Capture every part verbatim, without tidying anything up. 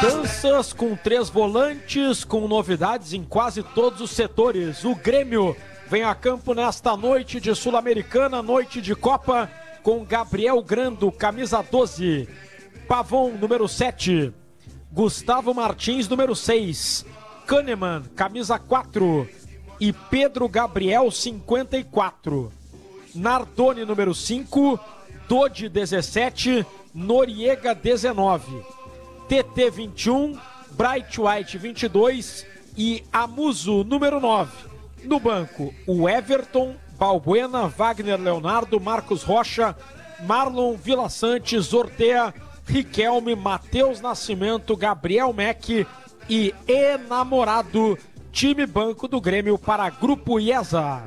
Mudanças com três volantes, com novidades em quase todos os setores. O Grêmio vem a campo nesta noite de Sul-Americana, noite de Copa, com Gabriel Grando, camisa doze. Pavon, número sete. Gustavo Martins, número seis. Kahneman, camisa quatro. E Pedro Gabriel, cinquenta e quatro. Nardoni, número cinco. Dodi, dezessete. Noriega, dezenove. T T, vinte e um. Bright White, vinte e dois. E Amuso, número nove. No banco, o Everton, Balbuena, Wagner Leonardo, Marcos Rocha, Marlon Vila Santos, Ortea, Riquelme, Matheus Nascimento, Gabriel Mack e Enamorado, time banco do Grêmio para Grupo IESA.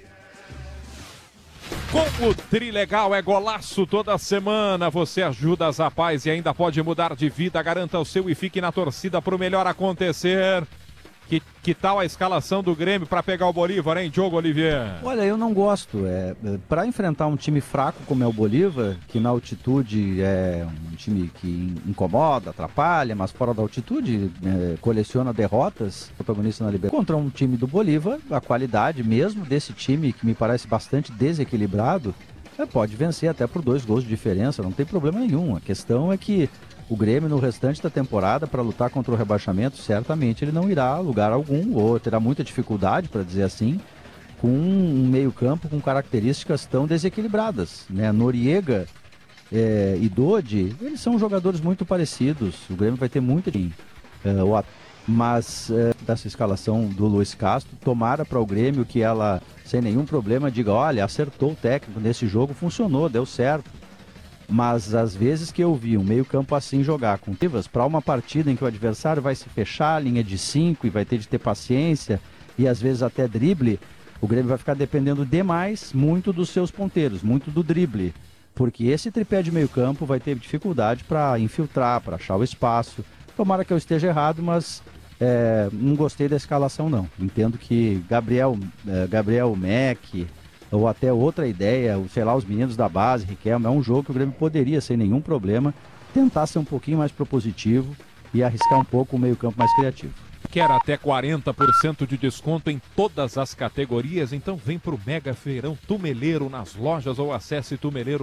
Com o Trilegal é golaço toda semana. Você ajuda as rapazes e ainda pode mudar de vida. Garanta o seu e fique na torcida para o melhor acontecer. Que, que tal a escalação do Grêmio para pegar o Bolívar, hein, Diogo Olivier? Olha, eu não gosto. É, para enfrentar um time fraco como é o Bolívar, que na altitude é um time que incomoda, atrapalha, mas fora da altitude é, coleciona derrotas, protagonista na Libertadores. Contra um time do Bolívar, a qualidade mesmo desse time, que me parece bastante desequilibrado, é, pode vencer até por dois gols de diferença, não tem problema nenhum. A questão é que o Grêmio, no restante da temporada, para lutar contra o rebaixamento, certamente ele não irá a lugar algum, ou terá muita dificuldade, para dizer assim, com um meio-campo com características tão desequilibradas, né? Noriega é, e Dodi, eles são jogadores muito parecidos. O Grêmio vai ter muita... É, mas é, dessa escalação do Luiz Castro, tomara para o Grêmio que ela, sem nenhum problema, diga, olha, acertou o técnico nesse jogo, funcionou, deu certo. Mas às vezes que eu vi um meio campo assim jogar com Tivas para uma partida em que o adversário vai se fechar, a linha de cinco e vai ter de ter paciência e às vezes até drible, o Grêmio vai ficar dependendo demais muito dos seus ponteiros, muito do drible, porque esse tripé de meio campo vai ter dificuldade para infiltrar, para achar o espaço. Tomara que eu esteja errado, mas é, não gostei da escalação não. Entendo que Gabriel, é, Gabriel Mack, ou até outra ideia, sei lá, os meninos da base, Riquelme, é um jogo que o Grêmio poderia, sem nenhum problema, tentar ser um pouquinho mais propositivo e arriscar um pouco o meio-campo mais criativo. Quer até quarenta por cento de desconto em todas as categorias? Então vem pro Mega Feirão Tumeleiro nas lojas ou acesse tumeleiro